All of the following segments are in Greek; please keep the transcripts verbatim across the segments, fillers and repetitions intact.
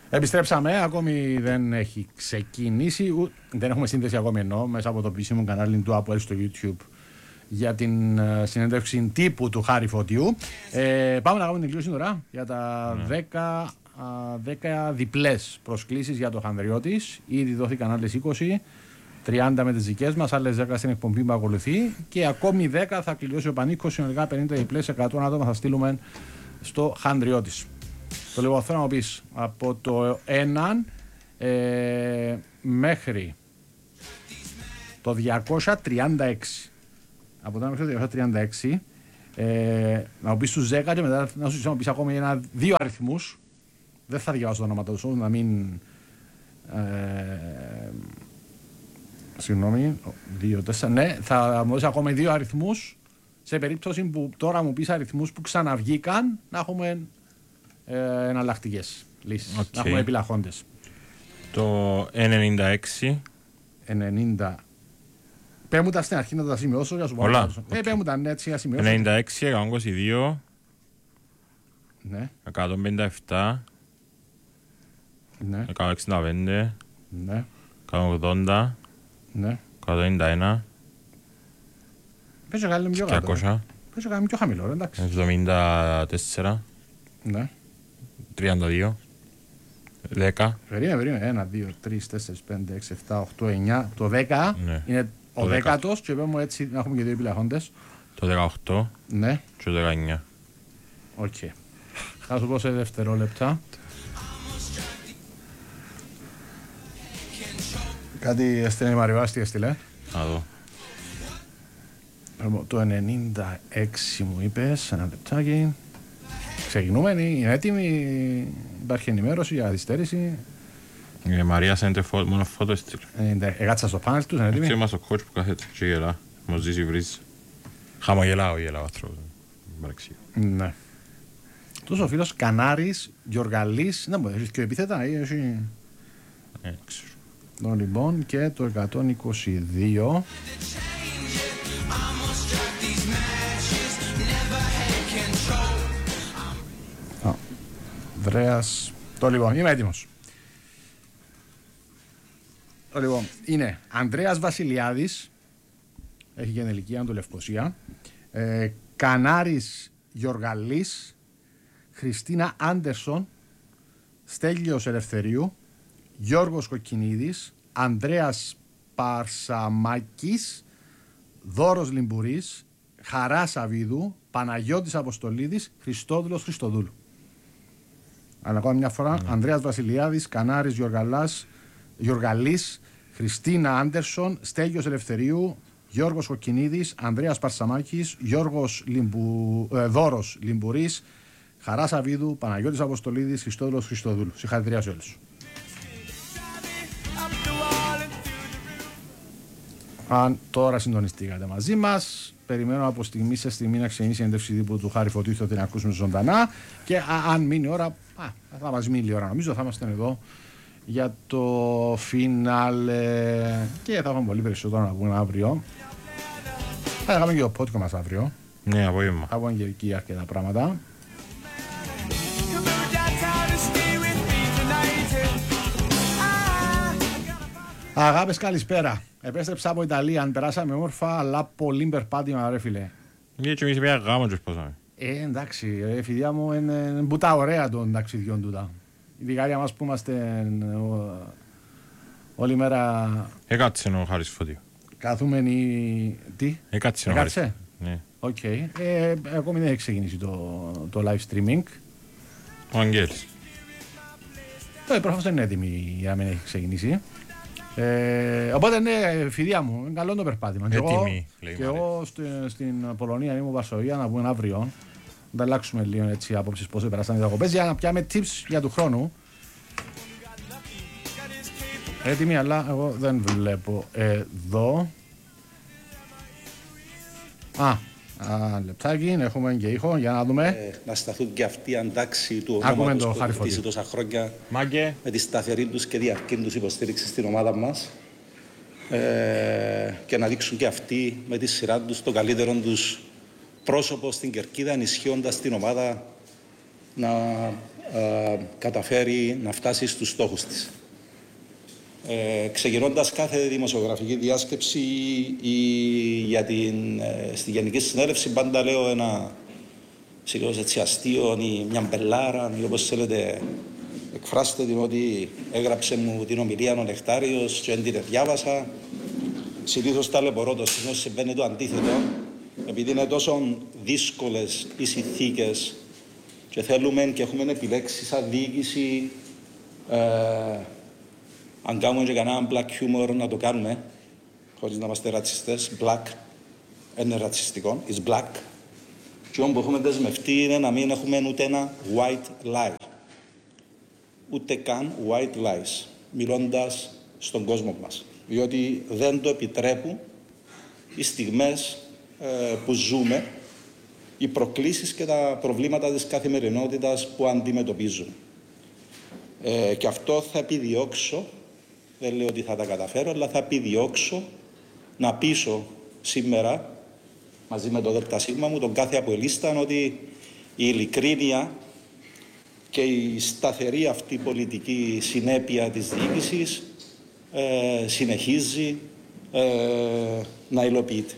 Επιστρέψαμε, ακόμη δεν έχει ξεκινήσει, ου, δεν έχουμε σύνδεση ακόμη εννοώ μέσα από το επίσημο κανάλι του ΑΠΟΕΛ στο YouTube για την uh, συνέντευξη τύπου του Χάρη Φωτιού. Ε, πάμε να κάνουμε την κλήρωση τώρα για τα ναι. δέκα, δέκα διπλές προσκλήσεις για το Χανδριώτης. Ήδη δόθηκαν άλλες είκοσι, τριάντα με τις δικές μας, άλλες δέκα στην εκπομπή που ακολουθεί και ακόμη δέκα θα κληρώσει ο Πανίκος, συνολικά πενήντα διπλές, εκατό άτομα θα στείλουμε στο Χανδριώτης. Το λοιπόν θέλω να μου πεις από το ένα ε, μέχρι το διακόσια τριάντα έξι. Από το ένα μέχρι το διακόσια τριάντα έξι ε, να μου πεις τους δέκα και μετά να σου πεις ακόμη ένα, δύο αριθμούς. Δεν θα διαβάσω το όνομα του, να μην... Ε, συγγνώμη, δύο, τέσσερα, ναι, θα μου δώσει ακόμη δύο αριθμούς σε περίπτωση που τώρα μου πεις αριθμούς που ξαναβγήκαν να έχουμε ε, εναλλακτικές λύσεις, okay. Να έχουμε επιλαχόντες. Το ενενήντα έξι ενενήντα Πες μου τα στην αρχή να τα σημειώσω για σου πω. Όλα. Ε, πες μου τα ναι, έτσι να σημειώσω. ενενήντα έξι, εκατόν είκοσι δύο, ναι. εκατόν πενήντα επτά, ναι. εκατόν εξήντα πέντε, ναι. εκατόν ογδόντα, ναι. εκατόν ενενήντα ένα, Πες το κάνει πιο κάτω. διακόσια, Πες το κάνει πιο χαμηλό, εντάξει. εβδομήντα τέσσερα, ναι. τριάντα δύο, δέκα. Περίμενε, περίμενε. ένα, δύο, τρία, τέσσερα, πέντε, έξι, επτά, οκτώ, εννιά. Το δέκα ναι. Είναι ο δέκατος και είπαμε έτσι να έχουμε και δύο επιλαχόντες. Το δεκαοκτώ, ναι. Και το δεκαεννιά. Οκ. Okay. Θα σου πω σε δευτερόλεπτα. Κάτι έστειλε η Μαριβάς, τι έστειλε. Να δω. Το ενενήντα έξι μου είπες, ένα λεπτάκι. Ξεκινούμε, είναι έτοιμη, υπάρχει ενημέρωση για καθυστέρηση. Η Μαρία σέντε μόνο φώτο έστειλε. Εγάτσα στο πάνελ τους, είναι έτοιμη. Έτσι είμαστε ο coach που κάθεται και γελά, μας ζήσει βρίζει. Χαμογελάω, γελάω άνθρωπος. Ναι. Τους ο φίλος Κανάρης, Γιοργαλής, να μου έχεις και επίθετα ή εσύ. Ε, ξέρω. Το λοιπόν και το εκατόν είκοσι δύο. Ανδρέας. Το λοιπόν, είμαι έτοιμος. Το λοιπόν, είναι Ανδρέας Βασιλιάδης, έχει και ηλικία του Λευκοσία, ε, Κανάρης Γιοργαλής, Χριστίνα Άντερσον, Στέλιος Ελευθερίου, Γιώργος Κοκκινίδης, Ανδρέας Παρσαμάκης, Δώρος Λιμπουρής, Χαράς Αβίδου, Παναγιώτης Αποστολίδης, Χριστόδουλος Χριστοδούλου. Αλλά ακόμα μια φορά, mm. Ανδρέας Βασιλιάδης, Κανάρης Γιοργαλάς, Γιοργαλής, Χριστίνα Άντερσον, Στέλιος Ελευθερίου, Γιώργος Κοκκινίδης, Ανδρέας Παρσαμάκης, Γιώργος Λιμπου, ε, Δώρος Λιμπουρής, Χαράς Αβίδου, Παναγιώτης Αποστολίδης, Χριστόδουλος Χριστοδούλου. Συγχαρητήρια σε όλους. Αν τώρα συντονιστήκατε μαζί μας, περιμένω από στιγμή σε στιγμή να ξεκινήσει η έντευξη τύπου του Χάρη Φωτίου, θα την ακούσουμε ζωντανά. Και α, αν μείνει η ώρα, α, θα μας μείνει η ώρα, νομίζω θα είμαστε εδώ για το φινάλε. Και θα έχουμε πολύ περισσότερο να πούμε αύριο. Θα είχαμε και το πόντικο μας αύριο. Ναι, απόγευμα. Θα πούμε και εκεί αρκετά πράγματα. Αγάπες, καλησπέρα. Επέστρεψα από Ιταλία, αν περάσαμε όμορφα, αλλά πολύ περπάτημα, ρε φίλε. Γιατί και εμείς μια γάμο και σπάσαμε. Ε, εντάξει, ρε φιδιά μου, είναι μπουτά ωραία των ταξιδιών τούτα. Ειδικά για μας που είμαστε όλη μέρα... Έκατσε ο Χάρης Φωτίου. Καθούμενοι... Τι? Έκατσε ο Χάρης. Έκατσε? Ναι. Οκ. Okay. Ε, ακόμη δεν έχει ξεκινήσει το, το live streaming. Ο Αγγέλης. Ε, προφανώς δεν είναι έτοιμη για να μην έχει ξεκινήσει. Ε, οπότε ναι, φιδιά μου, είναι καλό το περπάτημα. Έτοιμη, και εγώ, και εγώ στη, στην Πολωνία ήμουν Βαρσοβία να πούμε αύριο. Να αλλάξουμε λίγο έτσι απόψεις πώς περάσαν οι διακοπές για να πιάμε tips για του χρόνου. Έτοιμη, αλλά εγώ δεν βλέπω εδώ. Α, α λεπτάκι, έχουμε και ήχο για να δούμε. Ε, να σταθούν και αυτοί αντάξει του ονόματος που έχουν χτίσει τόσα χρόνια. Μάγκε. Με τη σταθερή τους και διαρκή τους υποστήριξη στην ομάδα μας. Ε, και να δείξουν και αυτοί με τη σειρά τους το καλύτερο τους πρόσωπο στην κερκίδα, ενισχύοντας την ομάδα να ε, καταφέρει να φτάσει στους στόχους της. Ε, ξεκινώντας κάθε δημοσιογραφική διάσκεψη ή για την, ε, στη Γενική Συνέλευση πάντα λέω ένα σιγώς έτσι αστείο ή μια μπελάρα ή όπως θέλετε εκφράστε την ότι έγραψε μου την ομιλία ο Νεκτάριος και δεν την διάβασα. Συνήθως ταλαιπωρώ το, συνήθως συμβαίνει το αντίθετο, επειδή είναι τόσο δύσκολες οι συνθήκες και θέλουμε και έχουμε επιλέξει σαν διοίκηση ε, αν κάνουμε και κανένα black humor να το κάνουμε, χωρίς να είμαστε ρατσιστές. Black είναι ρατσιστικό, is black. Και όμως που έχουμε δεσμευτεί είναι να μην έχουμε ούτε ένα white lie. Ούτε καν white lies, μιλώντας στον κόσμο μας. Διότι δεν το επιτρέπουν οι στιγμές ε, που ζούμε, οι προκλήσεις και τα προβλήματα της καθημερινότητας που αντιμετωπίζουμε. Ε, και αυτό θα επιδιώξω, δεν λέω ότι θα τα καταφέρω, αλλά θα επιδιώξω να πείσω σήμερα, μαζί με το ΔΣ μου, τον κάθε αποελίσταν, ότι η ειλικρίνεια και η σταθερή αυτή πολιτική συνέπεια της διοίκησης ε, συνεχίζει ε, να υλοποιείται.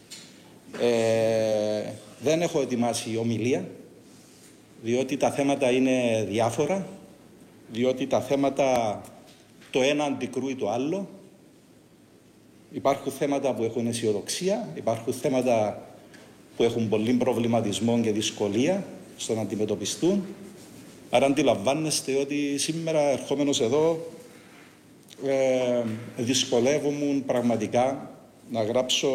Ε, δεν έχω ετοιμάσει ομιλία, διότι τα θέματα είναι διάφορα, διότι τα θέματα το ένα αντικρούει το άλλο. Υπάρχουν θέματα που έχουν αισιοδοξία, υπάρχουν θέματα που έχουν πολύ προβληματισμό και δυσκολία στο να αντιμετωπιστούν. Άρα αντιλαμβάνεστε ότι σήμερα ερχόμενος εδώ ε, δυσκολεύομαι πραγματικά να γράψω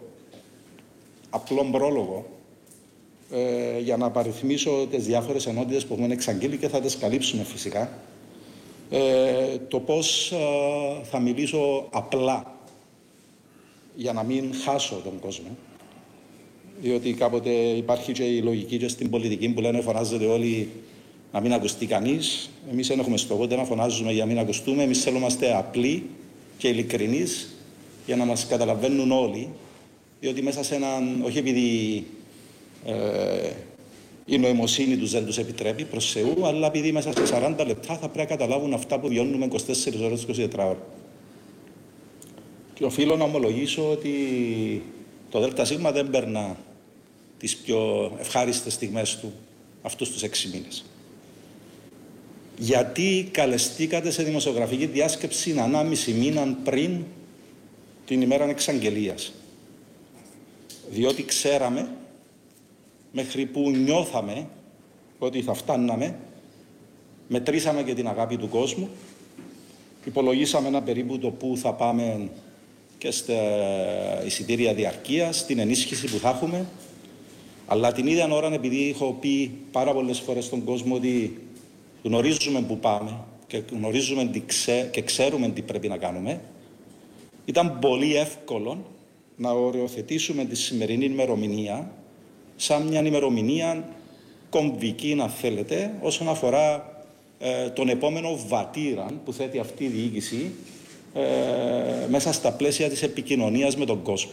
απλό πρόλογο ε, για να απαριθμίσω τις διάφορες ενότητες που έχουμε εξαγγείλει και θα τις καλύψουμε φυσικά. Ε, το πώς ε, θα μιλήσω απλά για να μην χάσω τον κόσμο, διότι κάποτε υπάρχει και η λογική και στην πολιτική που λένε φωνάζετε όλοι να μην ακουστεί κανείς. Εμείς δεν έχουμε στόχο να φωνάζουμε για να μην ακουστούμε. Εμείς θέλουμε να είμαστε απλοί και ειλικρινείς για να μας καταλαβαίνουν όλοι, διότι μέσα σε έναν, όχι επειδή ε, η νοημοσύνη τους δεν τους επιτρέπει προς Θεού, αλλά επειδή μέσα σε σαράντα λεπτά θα πρέπει να καταλάβουν αυτά που βιώνουμε είκοσι τέσσερις ώρες, είκοσι τέσσερις ώρες. Και οφείλω να ομολογήσω ότι το ΔΣ δεν περνά τις πιο ευχάριστες στιγμές του αυτούς τους έξι μήνες. Γιατί καλεστήκατε σε δημοσιογραφική διάσκεψη ανάμιση μήνα πριν την ημέρα εξαγγελίας. Διότι ξέραμε, μέχρι που νιώθαμε ότι θα φτάναμε, μετρήσαμε και την αγάπη του κόσμου, υπολογίσαμε ένα περίπου το που θα πάμε και στα εισιτήρια διαρκείας, την ενίσχυση που θα έχουμε, αλλά την ίδια ώρα, επειδή έχω πει πάρα πολλές φορές στον κόσμο ότι γνωρίζουμε που πάμε και γνωρίζουμε τι ξέ, και ξέρουμε τι πρέπει να κάνουμε, ήταν πολύ εύκολο να οριοθετήσουμε τη σημερινή ημερομηνία σαν μια ημερομηνία κομβική, αν θέλετε, όσον αφορά ε, τον επόμενο βατήρα που θέτει αυτή η διοίκηση ε, μέσα στα πλαίσια της επικοινωνίας με τον κόσμο.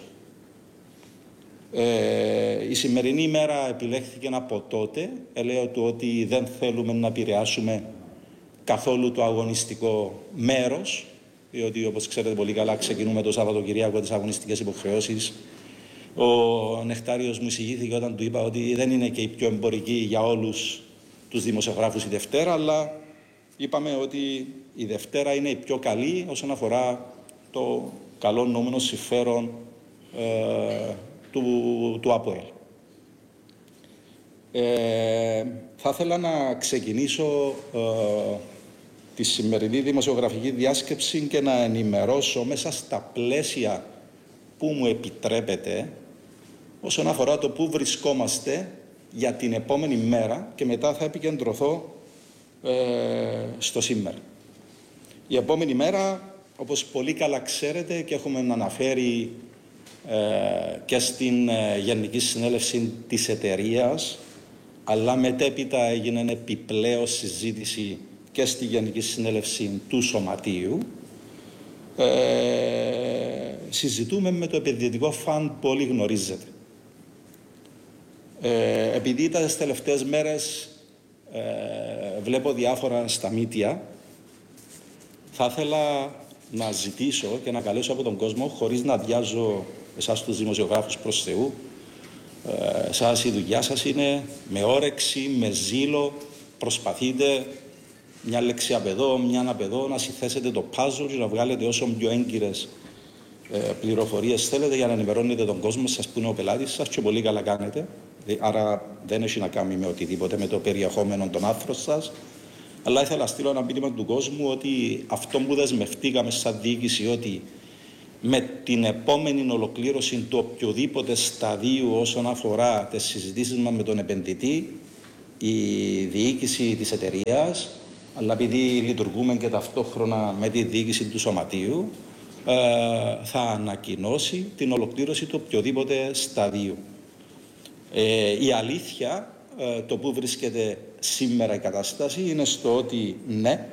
Ε, η σημερινή ημέρα επιλέχθηκε από τότε, ελέω του ότι δεν θέλουμε να επηρεάσουμε καθόλου το αγωνιστικό μέρος, διότι όπως ξέρετε πολύ καλά ξεκινούμε το Σαββατοκυριακό τις αγωνιστικές υποχρεώσεις. Ο Νεκτάριος μου εισηγήθηκε όταν του είπα ότι δεν είναι και η πιο εμπορική για όλους τους δημοσιογράφους η Δευτέρα, αλλά είπαμε ότι η Δευτέρα είναι η πιο καλή όσον αφορά το καλό νούμενο συμφέρον ε, του, του ΑΠΟΕΛ. Ε, θα ήθελα να ξεκινήσω ε, τη σημερινή δημοσιογραφική διάσκεψη και να ενημερώσω μέσα στα πλαίσια που μου επιτρέπετε όσον αφορά το που βρισκόμαστε για την επόμενη μέρα και μετά θα επικεντρωθώ ε, στο σήμερα. Η επόμενη μέρα, όπως πολύ καλά ξέρετε και έχουμε αναφέρει ε, και στην ε, Γενική Συνέλευση της εταιρείας, αλλά μετέπειτα έγινε επιπλέον συζήτηση και στη Γενική Συνέλευση του Σωματείου, ε, συζητούμε με το επενδυτικό φαντ που όλοι γνωρίζετε. Ε, επειδή τις τελευταίες μέρες ε, βλέπω διάφορα στα μίντια. Θα ήθελα να ζητήσω και να καλέσω από τον κόσμο, χωρίς να αδειάζω εσάς τους δημοσιογράφους προς Θεού, ε, εσάς η δουλειά σας είναι με όρεξη, με ζήλο, προσπαθείτε μια λέξη απ' εδώ, μια απ' εδώ, να συνθέσετε το puzzle και να βγάλετε όσο πιο έγκυρες ε, πληροφορίες θέλετε για να ενημερώνετε τον κόσμο σας που είναι ο πελάτης σας και πολύ καλά κάνετε. Άρα δεν έχει να κάνει με οτιδήποτε, με το περιεχόμενο των άνθρωπων σας. Αλλά ήθελα να στείλω ένα μήνυμα του κόσμου ότι αυτό που δεσμευτήκαμε σαν διοίκηση, ότι με την επόμενη ολοκλήρωση του οποιοδήποτε σταδίου όσον αφορά τις συζητήσεις μας με τον επενδυτή, η διοίκηση της εταιρείας, αλλά επειδή λειτουργούμε και ταυτόχρονα με τη διοίκηση του σωματείου, θα ανακοινώσει την ολοκλήρωση του οποιοδήποτε σταδίου. Ε, η αλήθεια, ε, το που βρίσκεται σήμερα η κατάσταση, είναι στο ότι ναι,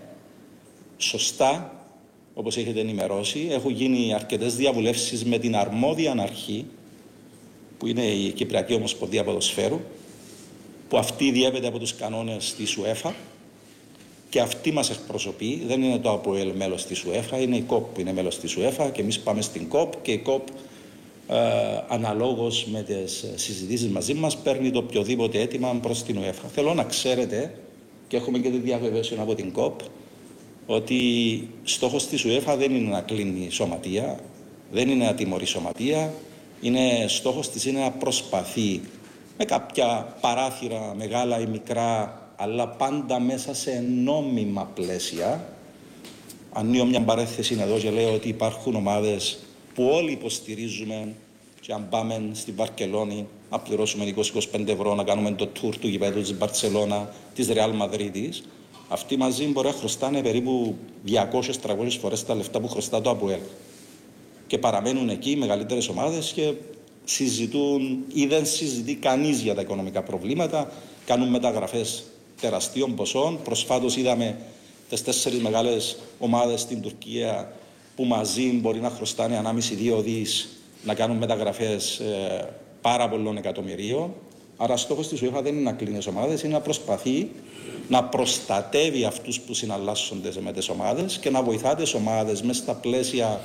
σωστά, όπως έχετε ενημερώσει, έχουν γίνει αρκετές διαβουλεύσεις με την αρμόδια αρχή, που είναι η Κυπριακή Ομοσπονδία Ποδοσφαίρου, που αυτή διέπεται από τους κανόνες της UEFA και αυτή μας εκπροσωπεί. Δεν είναι το ΑΠΟΕΛ μέλος της UEFA, είναι η ΚΟΠ που είναι μέλος της UEFA και εμείς πάμε στην ΚΟΠ και η ΚΟΠ ε, αναλόγως με τις συζητήσεις μαζί μας παίρνει το οποιοδήποτε αίτημα προς την UEFA. Θέλω να ξέρετε, και έχουμε και τη διαβεβαίωση από την ΚΟΠ, ότι στόχος της UEFA δεν είναι να κλείνει σωματεία, δεν είναι να τιμωρεί σωματεία, είναι, στόχος της είναι να προσπαθεί με κάποια παράθυρα μεγάλα ή μικρά, αλλά πάντα μέσα σε νόμιμα πλαίσια. Ανοίγω μια παρέθεση εδώ και λέω ότι υπάρχουν ομάδες που όλοι υποστηρίζουμε και αν πάμε στη Βαρκελόνη να πληρώσουμε είκοσι με είκοσι πέντε ευρώ να κάνουμε το tour του γηπέδου της Μπαρτσελώνα, της Ρεάλ Μαδρίτης, αυτοί μαζί μπορεί να χρωστάνε περίπου διακόσιες με τριακόσιες φορές τα λεφτά που χρωστά το ΑΠΟΕΛ. Και παραμένουν εκεί οι μεγαλύτερες ομάδες και συζητούν ή δεν συζητεί κανείς για τα οικονομικά προβλήματα, κάνουν μεταγραφές τεραστίων ποσών. Προσφάτως είδαμε τις τέσσερις μεγάλες ομάδες στην Τουρκία που μαζί μπορεί να χρωστάνε ανάμιση δύο δις να κάνουν μεταγραφές ε, πάρα πολλών εκατομμυρίων. Άρα στόχος της UEFA δεν είναι να κλείνει τις ομάδες, είναι να προσπαθεί να προστατεύει αυτούς που συναλλάσσονται με τις ομάδες και να βοηθά τις ομάδες μέσα στα πλαίσια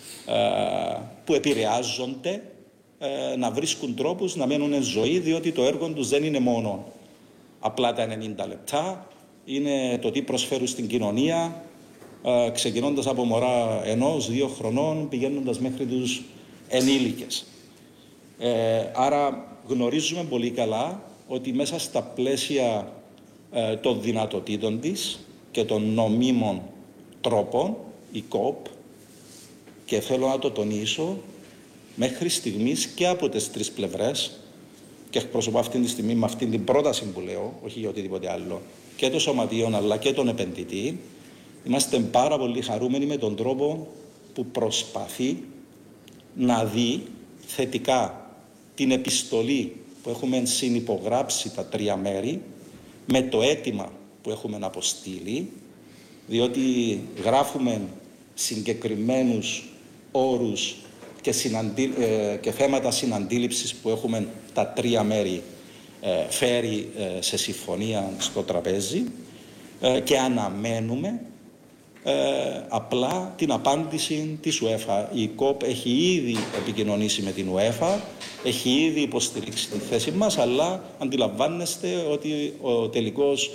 ε, που επηρεάζονται ε, να βρίσκουν τρόπους να μένουν εν ζωή, διότι το έργο τους δεν είναι μόνο απλά τα ενενήντα λεπτά, είναι το τι προσφέρουν στην κοινωνία, ε, ξεκινώντας από μωρά ενός, δύο χρονών, πηγαίνοντας μέχρι τους ενήλικες. Ε, άρα γνωρίζουμε πολύ καλά ότι μέσα στα πλαίσια ε, των δυνατοτήτων της και των νομίμων τρόπων, η ΚΟΠ, και θέλω να το τονίσω, μέχρι στιγμής και από τις τρεις πλευρές, και εκπροσωπώ αυτή τη στιγμή με αυτή την πρόταση που λέω, όχι για οτιδήποτε άλλο, και το σωματείο αλλά και τον επενδυτή, είμαστε πάρα πολύ χαρούμενοι με τον τρόπο που προσπαθεί να δει θετικά την επιστολή που έχουμε συνυπογράψει τα τρία μέρη με το αίτημα που έχουμε αποστείλει, διότι γράφουμε συγκεκριμένους όρους και, συναντή, ε, και θέματα συναντήληψης που έχουμε τα τρία μέρη ε, φέρει ε, σε συμφωνία στο τραπέζι ε, και αναμένουμε ε, απλά την απάντηση της UEFA. Η ΚΟΠ έχει ήδη επικοινωνήσει με την UEFA, έχει ήδη υποστηρίξει τη θέση μας, αλλά αντιλαμβάνεστε ότι ο τελικός,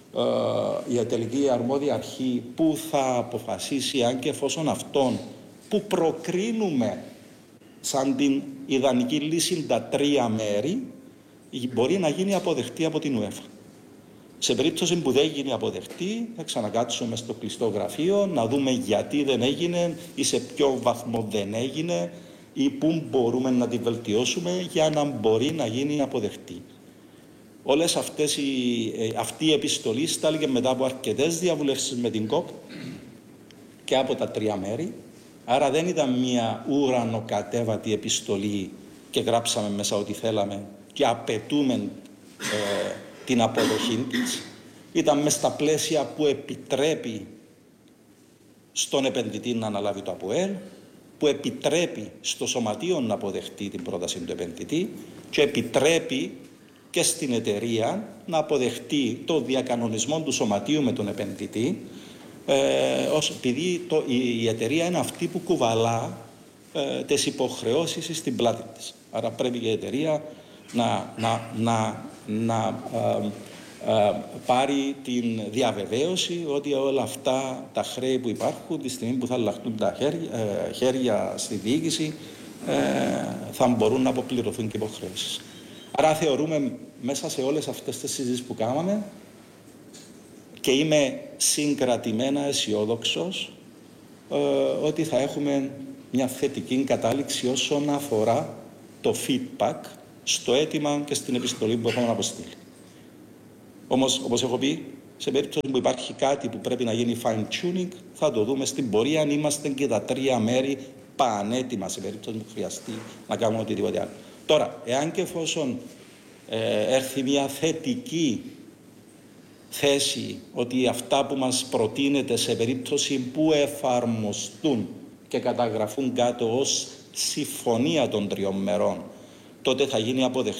ε, η τελική αρμόδια αρχή που θα αποφασίσει αν και εφόσον αυτόν που προκρίνουμε σαν την ιδανική λύση τα τρία μέρη μπορεί να γίνει αποδεκτή από την UEFA. Σε περίπτωση που δεν γίνει αποδεκτή θα ξανακάτσουμε στο κλειστό γραφείο να δούμε γιατί δεν έγινε ή σε ποιο βαθμό δεν έγινε ή πού μπορούμε να τη βελτιώσουμε για να μπορεί να γίνει αποδεκτή. Όλες αυτές οι, αυτή η επιστολή στάληκε μετά από αρκετές διαβουλεύσεις με την ΚΟΠ και από τα τρία μέρη. Άρα δεν ήταν μια ουρανοκατέβατη επιστολή και γράψαμε μέσα ό,τι θέλαμε και απαιτούμε ε, την αποδοχή της. Ήταν μέσα στα πλαίσια που επιτρέπει στον επενδυτή να αναλάβει το ΑΠΟΕΛ, που επιτρέπει στο σωματείο να αποδεχτεί την πρόταση του επενδυτή και επιτρέπει και στην εταιρεία να αποδεχτεί το διακανονισμό του σωματείου με τον επενδυτή, ε, ως, επειδή το, η, η εταιρεία είναι αυτή που κουβαλά ε, τις υποχρεώσεις στην πλάτη της. Άρα πρέπει η εταιρεία να, να, να, να ε, ε, πάρει την διαβεβαίωση ότι όλα αυτά τα χρέη που υπάρχουν, τη στιγμή που θα αλλάχτούν τα χέρια, ε, χέρια στη διοίκηση, ε, θα μπορούν να αποπληρωθούν και υποχρεώσεις. Άρα θεωρούμε μέσα σε όλες αυτές τις συζητήσεις που κάναμε, και είμαι συγκρατημένα αισιόδοξος ε, ότι θα έχουμε μια θετική κατάληξη όσον αφορά το feedback στο αίτημα και στην επιστολή που έχουμε αποστείλει. Όμως, όπως έχω πει, σε περίπτωση που υπάρχει κάτι που πρέπει να γίνει fine-tuning, θα το δούμε στην πορεία, αν είμαστε και τα τρία μέρη πανέτοιμα σε περίπτωση που χρειαστεί να κάνουμε οτιδήποτε άλλο. Τώρα, εάν και εφόσον ε, έρθει μια θετική θέση ότι αυτά που μας προτείνεται σε περίπτωση που εφαρμοστούν και καταγραφούν κάτω ως συμφωνία των τριών μερών, τότε θα γίνει αποδεκτή